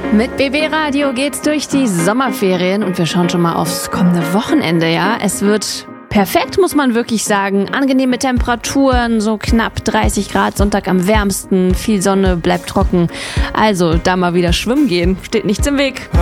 Mit BB Radio geht's durch die Sommerferien und wir schauen schon mal aufs kommende Wochenende, ja. Es wird perfekt, muss man wirklich sagen. Angenehme Temperaturen, so knapp 30 Grad, Sonntag am wärmsten, viel Sonne, bleibt trocken. Also, da mal wieder schwimmen gehen, steht nichts im Weg.